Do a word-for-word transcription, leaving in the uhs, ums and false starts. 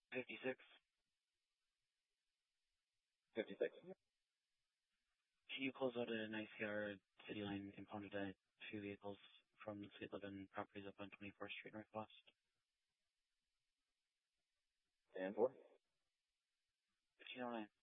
fifty-six. fifty-six. Can you close out an I C R city line impounded at two vehicles from Sweet Living properties up on twenty-fourth Street Northwest? And four. fifteen oh nine.